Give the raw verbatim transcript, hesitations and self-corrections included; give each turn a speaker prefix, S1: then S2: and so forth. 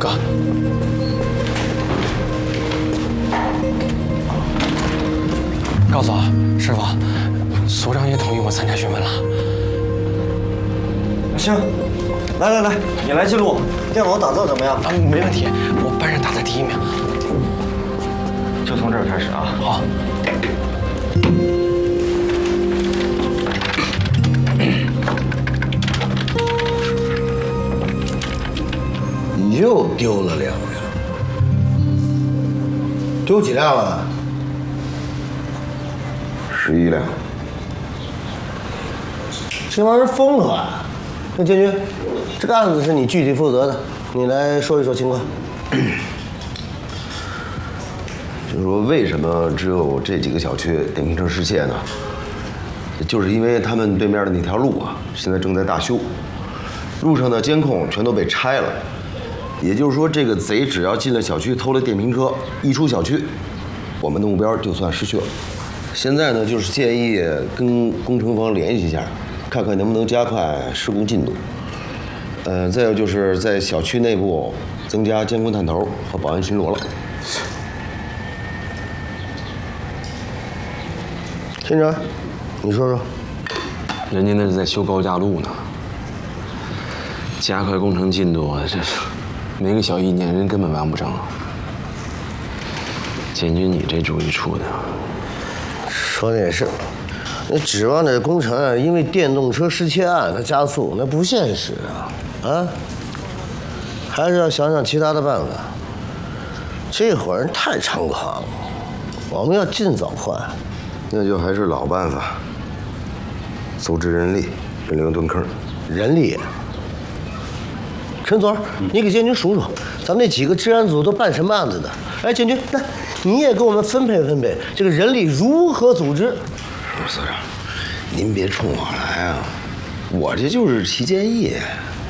S1: 哥，告诉我，师傅，所长也同意我参加询问了。
S2: 行，来来来，你来记录。电脑打字怎么样？
S1: 啊，没问题，我班上打在第一名。
S2: 就从这儿开始啊。
S1: 好。
S3: 你又丢了两辆，丢几辆了？
S4: 十一辆。
S3: 这帮人疯了吧？那建军，这个案子是你具体负责的，你来说一说情况。
S4: 就是说，为什么只有这几个小区电瓶车失窃呢？就是因为他们对面的那条路啊，现在正在大修，路上的监控全都被拆了。 也就是说，这个贼只要进了小区偷了电瓶车，一出小区，我们的目标就算失去了。现在呢，就是建议跟工程方联系一下，看看能不能加快施工进度。呃，再有就是在小区内部增加监控探头和保安巡逻了。
S3: 县长，你说说。
S5: 人家那是在修高架路呢，加快工程进度，这是。 没个小一年，人根本完不成。建军，你这主意出的，
S3: 说的也是。那指望着工程啊，因为电动车失窃案它加速，那不现实啊！啊，还是要想想其他的办法。这伙人太猖狂了，我们要尽早破案。
S4: 那就还是老办法，组织人力，人灵蹲坑。
S3: 人力。 陈总，你给建军数数，咱们那几个治安组都办什么案子的？哎，建军，来，你也给我们分配分配这个人力如何组织。
S4: 所长，您别冲我来啊，我这就是齐建义，